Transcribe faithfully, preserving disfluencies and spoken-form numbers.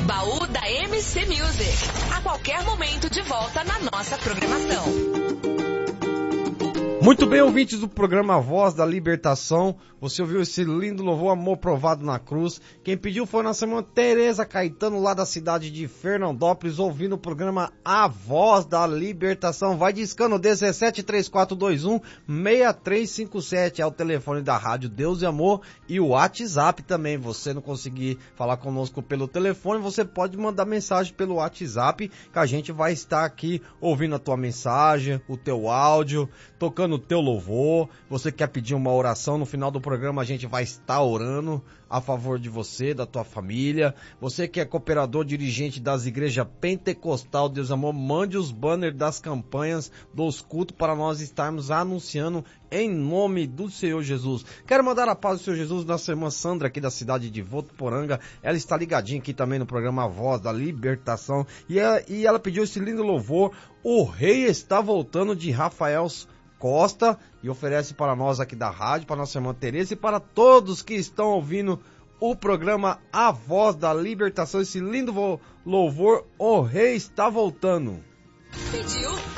Baú da M C Music. A qualquer momento de volta na nossa programação. Muito bem, ouvintes do programa Voz da Libertação, você ouviu esse lindo louvor, Amor Provado na Cruz. Quem pediu foi nossa irmã Tereza Caetano, lá da cidade de Fernandópolis, ouvindo o programa A Voz da Libertação. Vai discando, dezessete, três quatro dois um, seis três cinco sete, é o telefone da Rádio Deus e Amor, e o WhatsApp também. Você não conseguir falar conosco pelo telefone, você pode mandar mensagem pelo WhatsApp, que a gente vai estar aqui ouvindo a tua mensagem, o teu áudio, tocando no teu louvor. Você quer pedir uma oração, no final do programa a gente vai estar orando a favor de você, da tua família. Você que é cooperador, dirigente das igrejas pentecostal, Deus amor, mande os banners das campanhas dos cultos para nós estarmos anunciando em nome do Senhor Jesus. Quero mandar a paz do Senhor Jesus, nossa irmã Sandra aqui da cidade de Votuporanga. Ela está ligadinha aqui também no programa Voz da Libertação, e ela, e ela pediu esse lindo louvor, O Rei Está Voltando, de Rafael Costa, e oferece para nós aqui da rádio, para nossa irmã Tereza e para todos que estão ouvindo o programa A Voz da Libertação, esse lindo louvor, O Rei Está Voltando. Pediu,